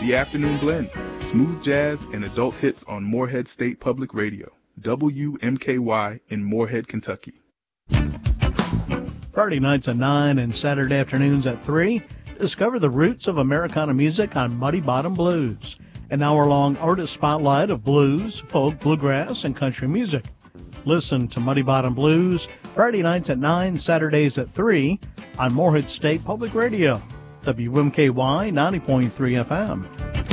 The Afternoon Blend, smooth jazz and adult hits on Morehead State Public Radio, WMKY in Morehead, Kentucky. Friday nights at 9 and Saturday afternoons at 3. Discover the roots of Americana music on Muddy Bottom Blues, an hour-long artist spotlight of blues, folk, bluegrass, and country music. Listen to Muddy Bottom Blues Friday nights at 9, Saturdays at 3 on Morehead State Public Radio, WMKY 90.3 FM.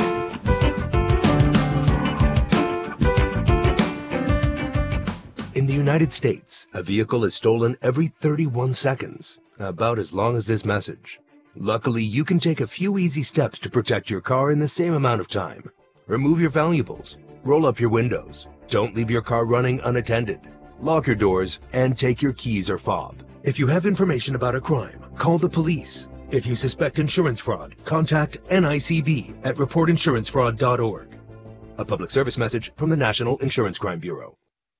In the United States, a vehicle is stolen every 31 seconds, about as long as this message. Luckily, you can take a few easy steps to protect your car in the same amount of time. Remove your valuables, roll up your windows, don't leave your car running unattended, lock your doors, and take your keys or fob. If you have information about a crime, call the police. If you suspect insurance fraud, contact NICB at reportinsurancefraud.org. A public service message from the National Insurance Crime Bureau.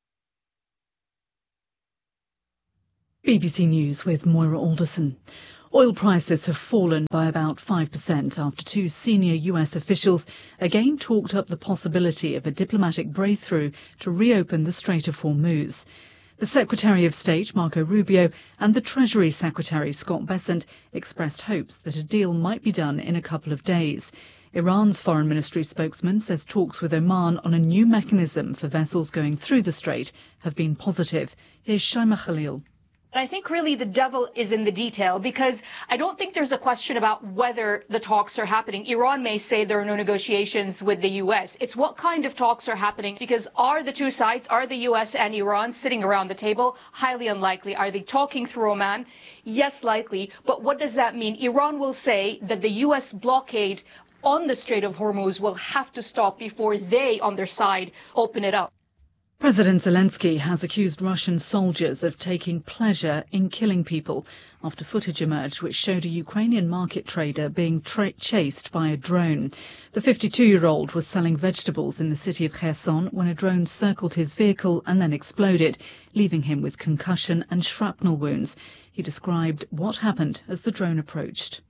BBC News with Moira Alderson. Oil prices have fallen by about 5% after two senior US officials again talked up the possibility of a diplomatic breakthrough to reopen the Strait of Hormuz. The Secretary of State, Marco Rubio, and the Treasury Secretary, Scott Bessent, expressed hopes that a deal might be done in a couple of days. Iran's foreign ministry spokesman says talks with Oman on a new mechanism for vessels going through the strait have been positive. Here's Shaima Khalil. I think really the devil is in the detail, because I don't think there's a question about whether the talks are happening. Iran may say there are no negotiations with the U.S. It's what kind of talks are happening, because are the two sides, are the U.S. and Iran sitting around the table? Highly unlikely. Are they talking through Oman? Yes, likely. But what does that mean? Iran will say that the U.S. blockade on the Strait of Hormuz will have to stop before they, on their side, open it up. President Zelensky has accused Russian soldiers of taking pleasure in killing people after footage emerged which showed a Ukrainian market trader being chased by a drone. The 52-year-old was selling vegetables in the city of Kherson when a drone circled his vehicle and then exploded, leaving him with concussion and shrapnel wounds. He described what happened as the drone approached.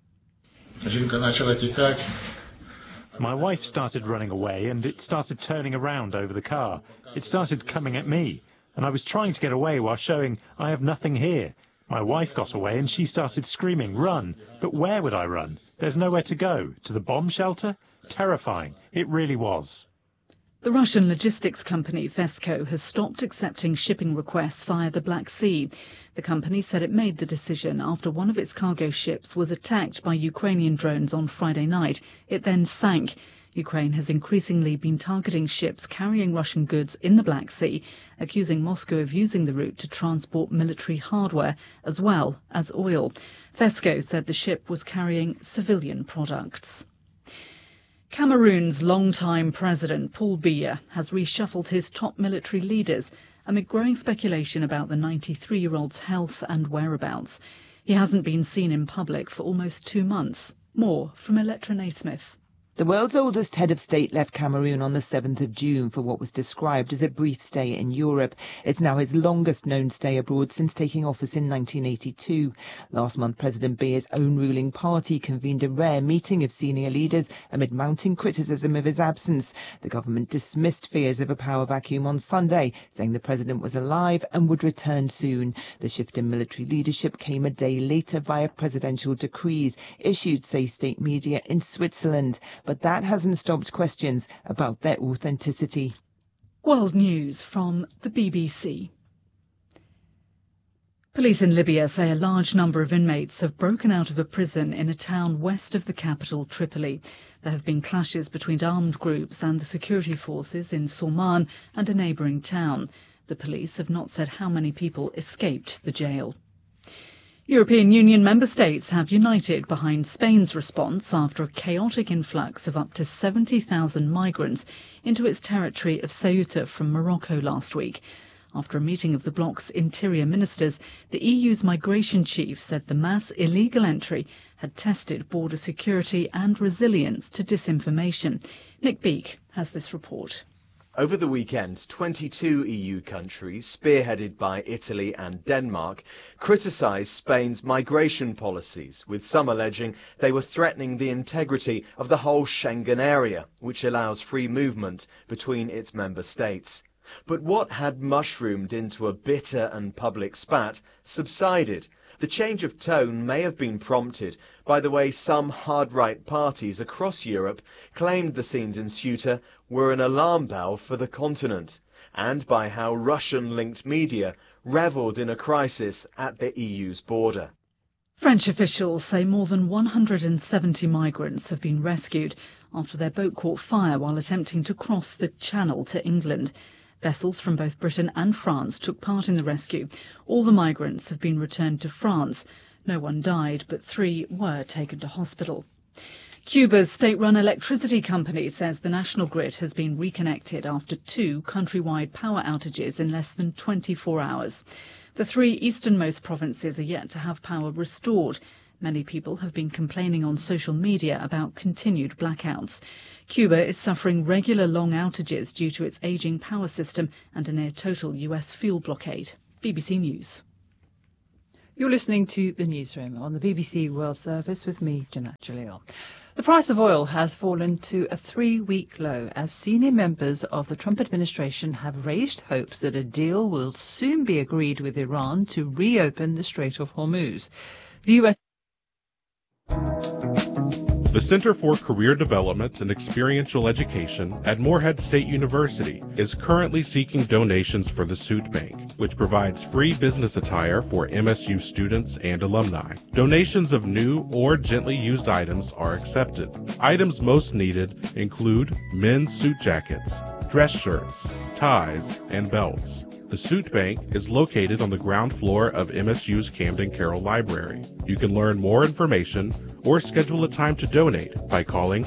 My wife started running away and it started turning around over the car. It started coming at me and I was trying to get away while showing I have nothing here. My wife got away and she started screaming, "Run!" But where would I run? There's nowhere to go. To the bomb shelter? Terrifying. It really was. The Russian logistics company Vesco has stopped accepting shipping requests via the Black Sea. The company said it made the decision after one of its cargo ships was attacked by Ukrainian drones on Friday night. It then sank. Ukraine has increasingly been targeting ships carrying Russian goods in the Black Sea, accusing Moscow of using the route to transport military hardware as well as oil. Vesco said the ship was carrying civilian products. Cameroon's longtime president, Paul Biya, has reshuffled his top military leaders amid growing speculation about the 93-year-old's health and whereabouts. He hasn't been seen in public for almost 2 months. More from Electra Naismith. The world's oldest head of state left Cameroon on the 7th of June for what was described as a brief stay in Europe. It's now his longest known stay abroad since taking office in 1982. Last month, President Biya's own ruling party convened a rare meeting of senior leaders amid mounting criticism of his absence. The government dismissed fears of a power vacuum on Sunday, saying the president was alive and would return soon. The shift in military leadership came a day later via presidential decrees issued, say state media, in Switzerland. But that hasn't stopped questions about their authenticity. World News from the BBC. Police in Libya say a large number of inmates have broken out of a prison in a town west of the capital, Tripoli. There have been clashes between armed groups and the security forces in Sorman and a neighbouring town. The police have not said how many people escaped the jail. European Union member states have united behind Spain's response after a chaotic influx of up to 70,000 migrants into its territory of Ceuta from Morocco last week. After a meeting of the bloc's interior ministers, the EU's migration chief said the mass illegal entry had tested border security and resilience to disinformation. Nick Beake has this report. Over the weekend, 22 EU countries, spearheaded by Italy and Denmark, criticised Spain's migration policies, with some alleging they were threatening the integrity of the whole Schengen area, which allows free movement between its member states. But what had mushroomed into a bitter and public spat subsided. The change of tone may have been prompted by the way some hard-right parties across Europe claimed the scenes in Ceuta were an alarm bell for the continent, and by how Russian-linked media revelled in a crisis at the EU's border. French officials say more than 170 migrants have been rescued after their boat caught fire while attempting to cross the Channel to England. Vessels from both Britain and France took part in the rescue. All the migrants have been returned to France. No one died, but 3 were taken to hospital. Cuba's state-run electricity company says the national grid has been reconnected after 2 countrywide power outages in less than 24 hours. The 3 easternmost provinces are yet to have power restored. Many people have been complaining on social media about continued blackouts. Cuba is suffering regular long outages due to its aging power system and a near-total US fuel blockade. BBC News. You're listening to The Newsroom on the BBC World Service with me, Jeanette Jalil. The price of oil has fallen to a 3-week low as senior members of the Trump administration have raised hopes that a deal will soon be agreed with Iran to reopen the Strait of Hormuz. The US The Center for Career Development and Experiential Education at Morehead State University is currently seeking donations for the Suit Bank, which provides free business attire for MSU students and alumni. Donations of new or gently used items are accepted. Items most needed include men's suit jackets, dress shirts, ties, and belts. The Suit Bank is located on the ground floor of MSU's Camden Carroll Library. You can learn more information or schedule a time to donate by calling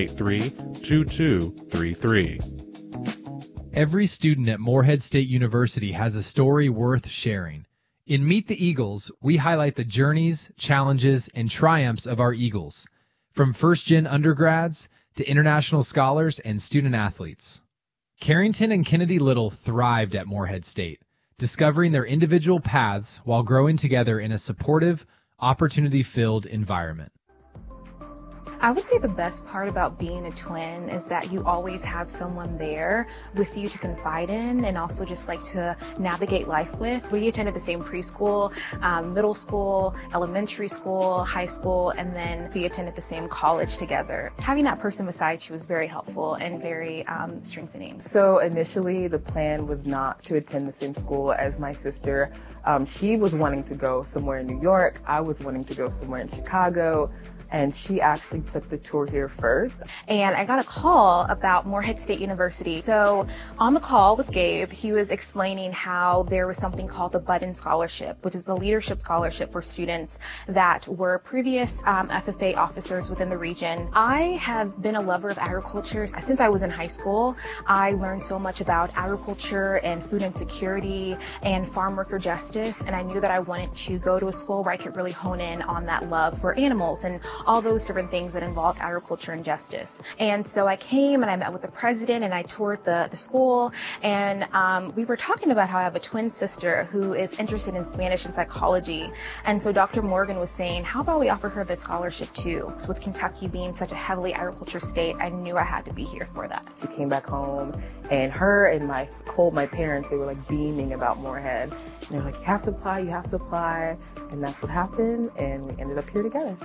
783-2233. Every student at Morehead State University has a story worth sharing. In Meet the Eagles, we highlight the journeys, challenges, and triumphs of our Eagles, from first-gen undergrads to international scholars and student athletes. Carrington and Kennedy Little thrived at Morehead State, discovering their individual paths while growing together in a supportive, opportunity-filled environment. I would say the best part about being a twin is that you always have someone there with you to confide in and also just like to navigate life with. We attended the same preschool, middle school, elementary school, high school, and then we attended the same college together. Having that person beside you was very helpful and very strengthening. So initially the plan was not to attend the same school as my sister. She was wanting to go somewhere in New York. I was wanting to go somewhere in Chicago. And she actually took the tour here first. And I got a call about Morehead State University. So on the call with Gabe, he was explaining how there was something called the Budden Scholarship, which is the leadership scholarship for students that were previous FFA officers within the region. I have been a lover of agriculture since I was in high school. I learned so much about agriculture and food insecurity and farm worker justice, and I knew that I wanted to go to a school where I could really hone in on that love for animals and all those different things that involved agriculture and justice. And so I came and I met with the president and I toured the school, and we were talking about how I have a twin sister who is interested in Spanish and psychology. And so Dr. Morgan was saying, how about we offer her the scholarship too? So with Kentucky being such a heavily agriculture state, I knew I had to be here for that. She came back home and her and my parents, they were like beaming about Morehead. And they were like, you have to apply, you have to apply. And that's what happened, and we ended up here together.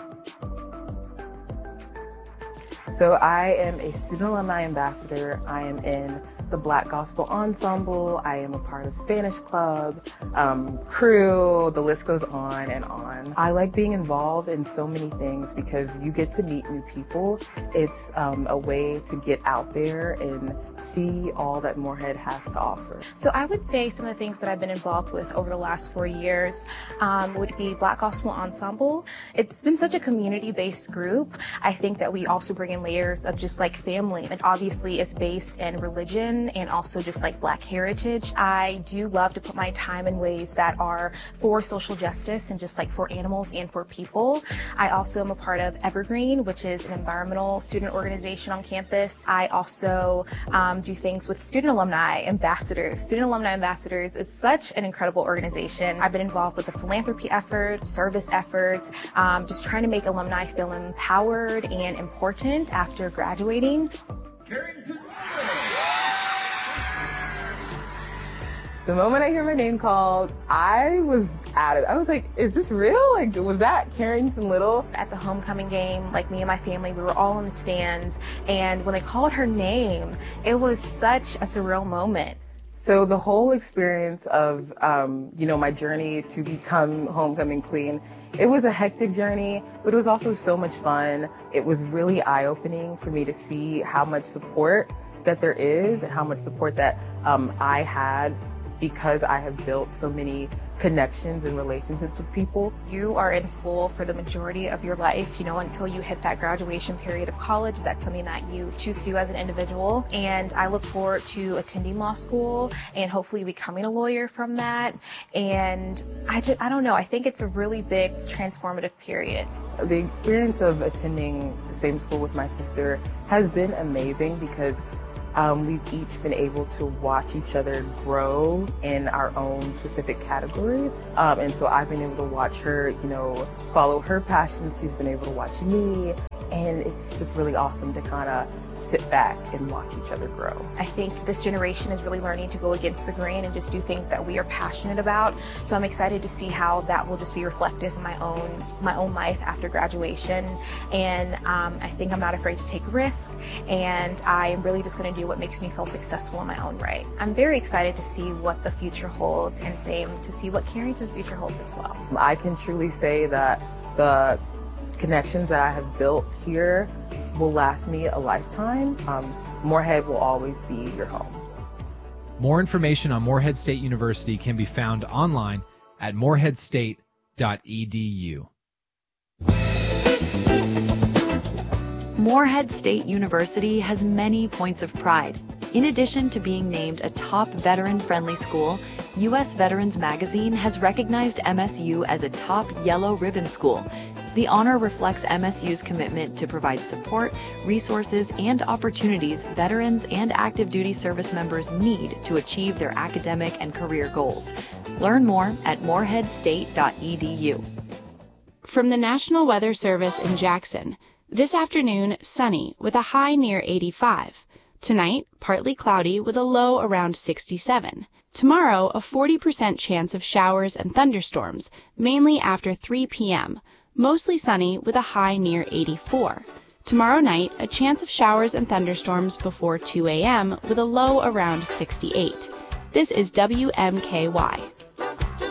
So I am a student alumni ambassador. I am in the Black Gospel Ensemble. I am a part of Spanish Club, crew, the list goes on and on. I like being involved in so many things because you get to meet new people. It's a way to get out there and see all that Morehead has to offer. So I would say some of the things that I've been involved with over the last 4 years would be Black Gospel Ensemble. It's been such a community-based group. I think that we also bring in layers of just like family. And obviously it's based in religion inclusion and also just like Black heritage. I do love to put my time in ways that are for social justice and just like for animals and for people. I also am a part of Evergreen, which is an environmental student organization on campus. I also do things with Student Alumni Ambassadors. Student Alumni Ambassadors is such an incredible organization. I've been involved with the philanthropy efforts, service efforts, just trying to make alumni feel empowered and important after graduating. The moment I hear my name called, I was out of it. I was like, is this real? Like, was that Carrington Little? At the homecoming game, like me and my family, we were all in the stands, and when they called her name, it was such a surreal moment. So the whole experience of, my journey to become homecoming queen, it was a hectic journey, but it was also so much fun. It was really eye-opening for me to see how much support that there is and how much support that I had, because I have built so many connections and relationships with people. You are in school for the majority of your life, until you hit that graduation period of college. That's something that you choose to do as an individual. And I look forward to attending law school and hopefully becoming a lawyer from that. And I don't know, I think it's a really big transformative period. The experience of attending the same school with my sister has been amazing because we've each been able to watch each other grow in our own specific categories. And so I've been able to watch her, follow her passions. She's been able to watch me. And it's just really awesome to kind of sit back and watch each other grow. I think this generation is really learning to go against the grain and just do things that we are passionate about. So I'm excited to see how that will just be reflective in my own life after graduation. And I think I'm not afraid to take risks, and I am really just going to do what makes me feel successful in my own right. I'm very excited to see what the future holds, and same to see what Carrington's future holds as well. I can truly say that the connections that I have built here will last me a lifetime. Morehead will always be your home. More information on Morehead State University can be found online at moreheadstate.edu. Morehead State University has many points of pride. In addition to being named a top veteran-friendly school, U.S. Veterans Magazine has recognized MSU as a top yellow ribbon school. The honor reflects MSU's commitment to provide support, resources, and opportunities veterans and active duty service members need to achieve their academic and career goals. Learn more at moreheadstate.edu. From the National Weather Service in Jackson, this afternoon, sunny with a high near 85. Tonight, partly cloudy with a low around 67. Tomorrow, a 40% chance of showers and thunderstorms, mainly after 3 p.m., mostly sunny with a high near 84. Tomorrow night, a chance of showers and thunderstorms before 2 a.m. with a low around 68. This is WMKY.